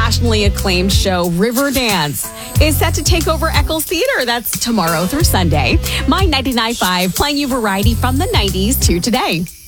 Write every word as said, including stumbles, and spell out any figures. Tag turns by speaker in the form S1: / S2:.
S1: nationally acclaimed show Riverdance is set to take over Eccles Theater. That's tomorrow through Sunday. My ninety-nine point five playing you variety from the nineties to today.